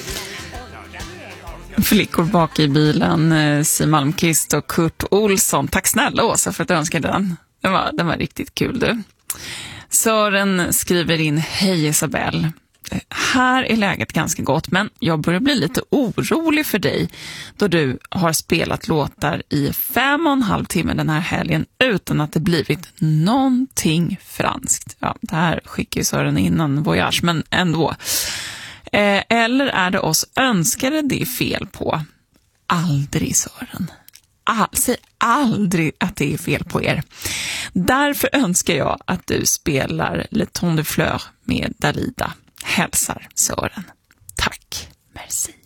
Flickor bak i bilen, Siw Malmkvist och Kurt Olsson. Tack snälla Åsa för att du önskade den. Den var riktigt kul du. Sören skriver in: hej Isabelle. Här är läget ganska gott, men jag börjar bli lite orolig för dig då du har spelat låtar i 5,5 timmar den här helgen utan att det blivit någonting franskt. Ja, det här skickar ju Sören innan Voyage, men ändå. Eller är det oss önskare det är fel på? Aldrig, Sören. Säg aldrig att det är fel på er. Därför önskar jag att du spelar Le Ton de Fleur med Dalida. Hälsar Sören. Tack. Merci.